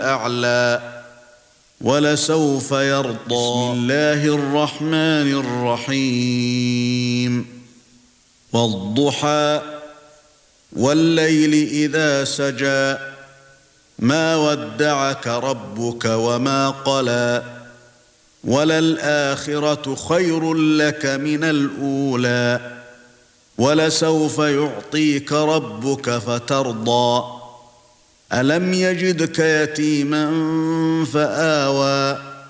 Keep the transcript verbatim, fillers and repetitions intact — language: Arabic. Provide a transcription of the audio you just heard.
الأعلى ولسوف يرضى. بسم الله الرحمن الرحيم والضحى والليل إذا سجى ما ودعك ربك وما قلى وللآخرة خير لك من الأولى ولسوف يعطيك ربك فترضى ألم يجدك يتيما فآوى